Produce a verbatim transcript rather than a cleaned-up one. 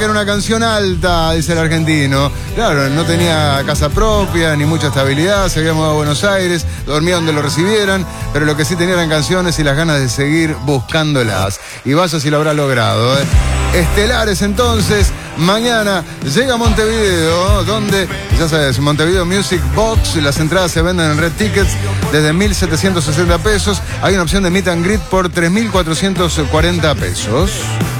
Era una canción alta, dice el argentino. Claro, no tenía casa propia, ni mucha estabilidad, se había mudado a Buenos Aires, dormía donde lo recibieran, pero lo que sí tenía eran canciones y las ganas de seguir buscándolas. Y vaya si lo habrá logrado, ¿eh? Estelares, entonces, mañana llega a Montevideo, donde, ya sabes, Montevideo Music Box, las entradas se venden en Red Tickets desde mil setecientos sesenta pesos. Hay una opción de meet and greet por tres mil cuatrocientos cuarenta pesos.